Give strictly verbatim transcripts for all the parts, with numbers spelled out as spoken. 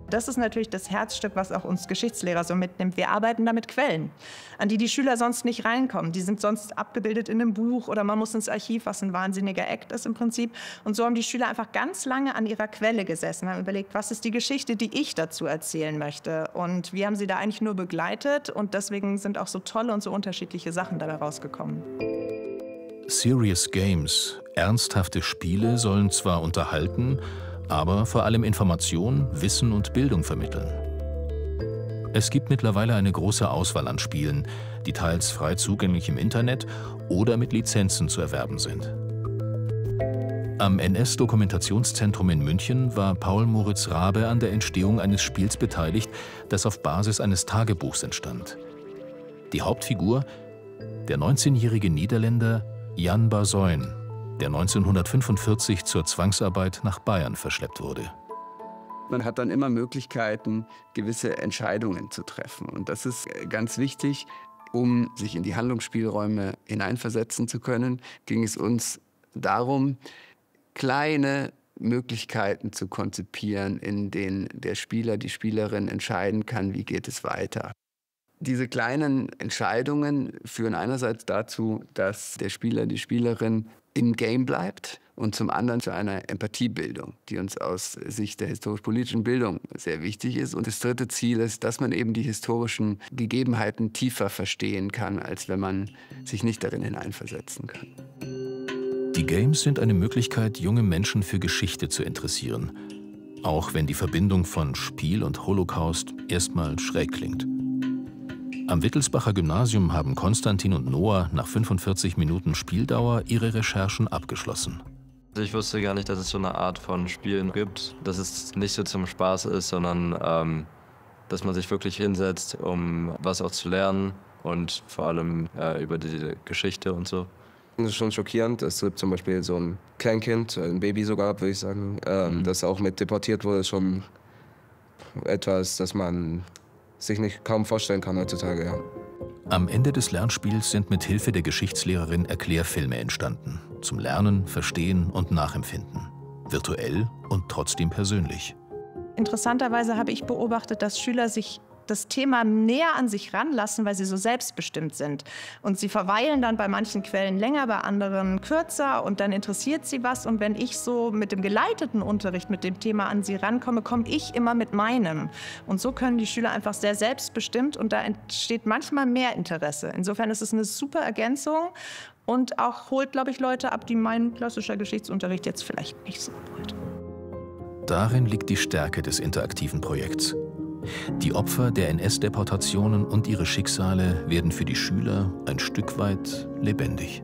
Das ist natürlich das Herzstück, was auch uns Geschichtslehrer so mitnimmt. Wir arbeiten da mit Quellen, an die die Schüler sonst nicht reinkommen. Die sind sonst abgebildet in einem Buch oder man muss ins Archiv, was ein wahnsinniger Act ist im Prinzip. Und so haben die Schüler einfach ganz lange an ihrer Quelle gesessen, haben überlegt, was ist die Geschichte, die ich dazu erzählen möchte. Und wir haben sie da eigentlich nur begleitet und deswegen sind auch so tolle und so unterschiedliche Sachen dabei rausgekommen. Serious Games, ernsthafte Spiele, sollen zwar unterhalten, aber vor allem Information, Wissen und Bildung vermitteln. Es gibt mittlerweile eine große Auswahl an Spielen, die teils frei zugänglich im Internet oder mit Lizenzen zu erwerben sind. Am N S-Dokumentationszentrum in München war Paul Moritz Raabe an der Entstehung eines Spiels beteiligt, das auf Basis eines Tagebuchs entstand. Die Hauptfigur, der neunzehnjährige Niederländer Jan Bazoin, der neunzehnhundertfünfundvierzig zur Zwangsarbeit nach Bayern verschleppt wurde. Man hat dann immer Möglichkeiten, gewisse Entscheidungen zu treffen. Und das ist ganz wichtig, um sich in die Handlungsspielräume hineinversetzen zu können, ging es uns darum, kleine Möglichkeiten zu konzipieren, in denen der Spieler, die Spielerin entscheiden kann, wie geht es weiter. Diese kleinen Entscheidungen führen einerseits dazu, dass der Spieler, die Spielerin im Game bleibt und zum anderen zu einer Empathiebildung, die uns aus Sicht der historisch-politischen Bildung sehr wichtig ist. Und das dritte Ziel ist, dass man eben die historischen Gegebenheiten tiefer verstehen kann, als wenn man sich nicht darin hineinversetzen kann. Die Games sind eine Möglichkeit, junge Menschen für Geschichte zu interessieren, auch wenn die Verbindung von Spiel und Holocaust erstmal schräg klingt. Am Wittelsbacher Gymnasium haben Konstantin und Noah nach fünfundvierzig Minuten Spieldauer ihre Recherchen abgeschlossen. Ich wusste gar nicht, dass es so eine Art von Spielen gibt, dass es nicht so zum Spaß ist, sondern ähm, dass man sich wirklich hinsetzt, um was auch zu lernen und vor allem äh, über die Geschichte und so. Das ist schon schockierend. Es gibt zum Beispiel so ein Kleinkind, ein Baby sogar, würde ich sagen, ähm, mhm. das auch mit deportiert wurde, schon etwas, das man sich nicht kaum vorstellen kann heutzutage. Ja. Am Ende des Lernspiels sind mit Hilfe der Geschichtslehrerin Erklärfilme entstanden. Zum Lernen, Verstehen und Nachempfinden. Virtuell und trotzdem persönlich. Interessanterweise habe ich beobachtet, dass Schüler sich das Thema näher an sich ranlassen, weil sie so selbstbestimmt sind. Und sie verweilen dann bei manchen Quellen länger, bei anderen kürzer und dann interessiert sie was. Und wenn ich so mit dem geleiteten Unterricht mit dem Thema an sie rankomme, komme ich immer mit meinem. Und so können die Schüler einfach sehr selbstbestimmt und da entsteht manchmal mehr Interesse. Insofern ist es eine super Ergänzung und auch holt, glaube ich, Leute ab, die mein klassischer Geschichtsunterricht jetzt vielleicht nicht so wollte. Darin liegt die Stärke des interaktiven Projekts. Die Opfer der N S-Deportationen und ihre Schicksale werden für die Schüler ein Stück weit lebendig.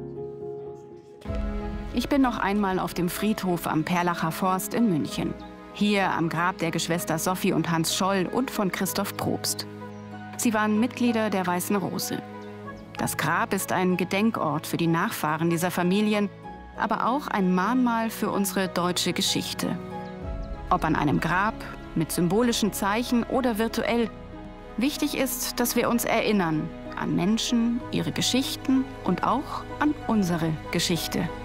Ich bin noch einmal auf dem Friedhof am Perlacher Forst in München. Hier am Grab der Geschwister Sophie und Hans Scholl und von Christoph Probst. Sie waren Mitglieder der Weißen Rose. Das Grab ist ein Gedenkort für die Nachfahren dieser Familien, aber auch ein Mahnmal für unsere deutsche Geschichte. Ob an einem Grab, mit symbolischen Zeichen oder virtuell. Wichtig ist, dass wir uns erinnern an Menschen, ihre Geschichten und auch an unsere Geschichte.